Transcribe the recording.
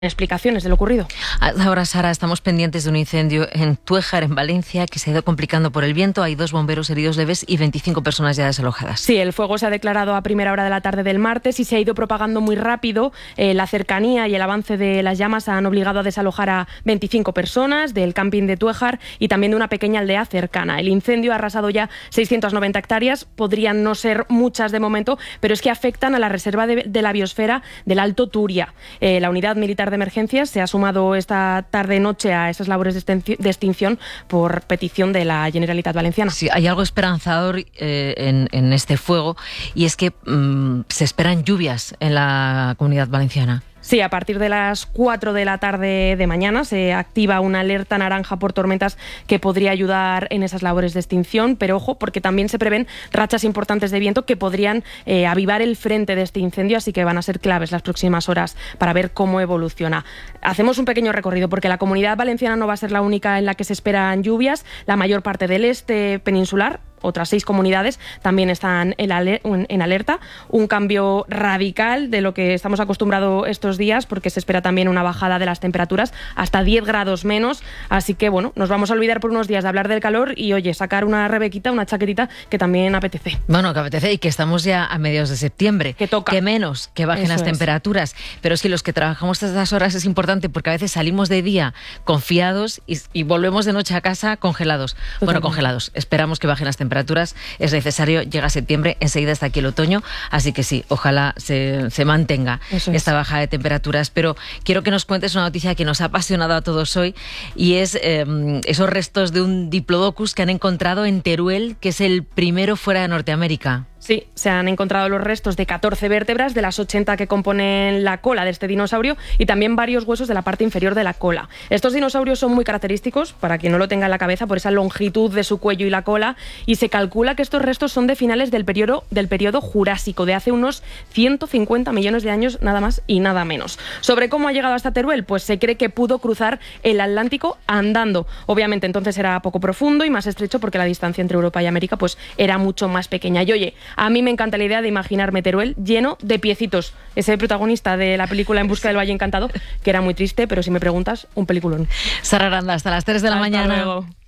explicaciones de lo ocurrido. Ahora, Sara, estamos pendientes de un incendio en Tuéjar, en Valencia, que se ha ido complicando por el viento. Hay 2 bomberos heridos leves y 25 personas ya desalojadas. Sí, el fuego se ha declarado a primera hora de la tarde del martes y se ha ido propagando muy rápido. La cercanía y el avance de las llamas han obligado a desalojar a 25 personas del camping de Tuéjar y también de una pequeña aldea cercana. El incendio ha arrasado ya 690 hectáreas. Podrían no ser muchas de momento, pero es que afectan a la reserva de la biosfera del Alto Turia. La unidad militar de emergencias se ha sumado esta tarde-noche a esas labores de extinción por petición de la Generalitat Valenciana. Sí, hay algo esperanzador en este fuego, y es que se esperan lluvias en la Comunidad Valenciana. Sí, a partir de las 4 de la tarde de mañana se activa una alerta naranja por tormentas que podría ayudar en esas labores de extinción, pero ojo, porque también se prevén rachas importantes de viento que podrían avivar el frente de este incendio, así que van a ser claves las próximas horas para ver cómo evoluciona. Hacemos un pequeño recorrido porque la Comunidad Valenciana no va a ser la única en la que se esperan lluvias. La mayor parte del este peninsular, otras 6 comunidades, también están en alerta. Un cambio radical de lo que estamos acostumbrados estos días, porque se espera también una bajada de las temperaturas hasta 10 grados menos. Así que, bueno, nos vamos a olvidar por unos días de hablar del calor y, oye, sacar una rebequita, una chaquetita, que también apetece. Bueno, que apetece, y que estamos ya a mediados de septiembre. Que toca. Que menos, que bajen las temperaturas. Pero es que los que trabajamos estas horas es importante, porque a veces salimos de día confiados y volvemos de noche a casa congelados. Totalmente. Bueno, congelados. Esperamos que bajen las temperaturas. Es necesario, llega septiembre, enseguida está aquí el otoño, así que sí, ojalá se mantenga esta baja de temperaturas. Pero quiero que nos cuentes una noticia que nos ha apasionado a todos hoy, y es esos restos de un Diplodocus que han encontrado en Teruel, que es el primero fuera de Norteamérica. Sí, se han encontrado los restos de 14 vértebras de las 80 que componen la cola de este dinosaurio, y también varios huesos de la parte inferior de la cola. Estos dinosaurios son muy característicos, para quien no lo tenga en la cabeza, por esa longitud de su cuello y la cola, y se calcula que estos restos son de finales del periodo Jurásico, de hace unos 150 millones de años, nada más y nada menos. Sobre cómo ha llegado hasta Teruel, pues se cree que pudo cruzar el Atlántico andando. Obviamente entonces era poco profundo y más estrecho, porque la distancia entre Europa y América pues era mucho más pequeña. Y oye, a mí me encanta la idea de imaginarme Teruel lleno de piecitos. Ese protagonista de la película En busca del Valle Encantado, que era muy triste, pero si me preguntas, un peliculón. Sara Aranda, hasta las 3 de la mañana. Hasta luego.